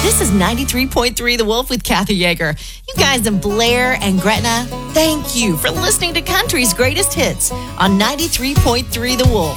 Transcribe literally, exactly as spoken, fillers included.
This is ninety-three point three The Wolf with Kathy Yeager. You guys in Blair and Gretna, thank you for listening to Country's Greatest Hits on ninety-three point three The Wolf.